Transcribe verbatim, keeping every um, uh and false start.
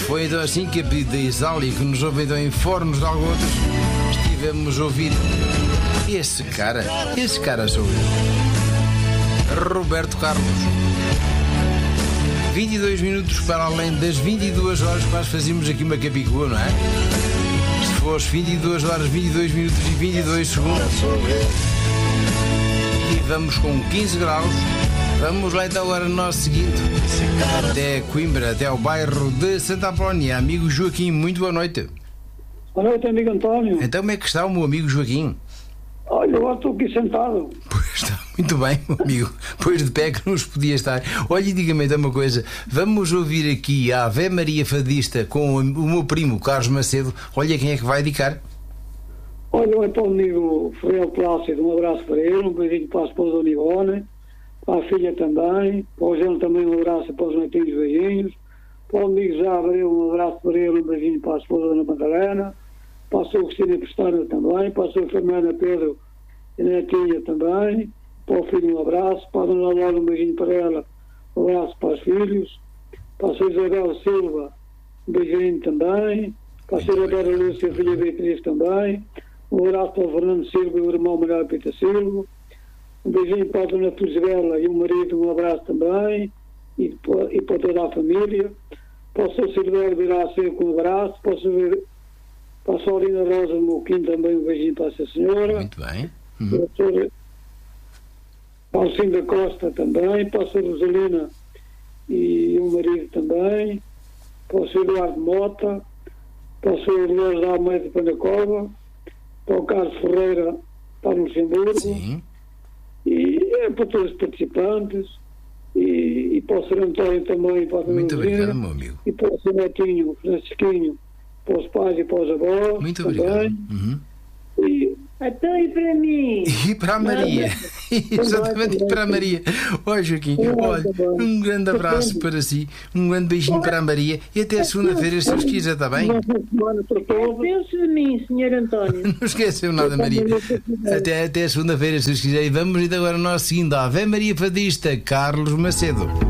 Foi então assim que, a pedido da Isália, que nos ouve então em Fornos de Algotas, estivemos a ouvir esse cara, esse cara sou eu, Roberto Carlos. vinte e dois minutos para além das vinte e duas horas que nós fazíamos aqui uma capicua, não é? Se fosse vinte e duas horas, vinte e dois minutos e vinte e dois segundos. E vamos com quinze graus. Vamos lá então agora no nosso seguinte, até Coimbra, até ao bairro de Santa Apolónia. Amigo Joaquim, muito boa noite. Boa noite, amigo António. Então como é que está o meu amigo Joaquim? Olha, agora estou aqui sentado. Pois está muito bem, meu amigo. Pois de pé que nos podia estar. Olha, e diga-me então uma coisa. Vamos ouvir aqui a Ave Maria Fadista com o meu primo Carlos Macedo. Olha quem é que vai dedicar. Olha, é para o amigo Ferreira Plácido, um abraço para ele, um beijinho para a esposa Dona Ivone, para a filha também, para o João também um abraço para os netinhos beijinhos, para o amigo Zé Abreu, um abraço para ele, um beijinho para a esposa Dona Madalena, para a sua Cristina Pestana também, para a sua Fernanda Pedro e a netinha também, para o filho um abraço, para a Dona Laura um beijinho para ela, um abraço para os filhos, para a sua Isabel Silva, um beijinho também, para a sua Vera Lúcia, filha Beatriz também, um abraço para o Fernando Silva e o irmão Manuel Pita Silva, um beijinho para a Dona Tuzibela e o marido, um abraço também, e para, e para toda a família, para o seu Silvério Viraceu com um abraço, para o seu para a Saurina Rosa Moquim também um beijinho para essa senhora. Muito bem. Uhum. Para, para o Alcinda Costa também, para a sua Rosalina e o marido também, para o seu Eduardo Mota, para o seu Dolores da Almeida Panacova, para o Carlos Ferreira para o Luxemburgo. Sim. E é para todos os participantes. E, e para o Sr. António também, para a Muito Dona obrigado, Luzia, meu amigo. e para o Sr. Netinho, o Francisquinho, para os pais e para os avós. Muito também. obrigado. Uhum. E, Então e para mim? E para a Maria. Exatamente, e para a Maria. Olha, Joaquim, olha, um grande abraço para si, um grande beijinho para a Maria e até segunda-feira, se Deus quiser, está bem? Pense de mim, senhor António. Não esqueceu nada, Maria. Até, até segunda-feira, se Deus quiser. E vamos então agora ao nosso seguinte Ave Maria Fadista, Carlos Macedo.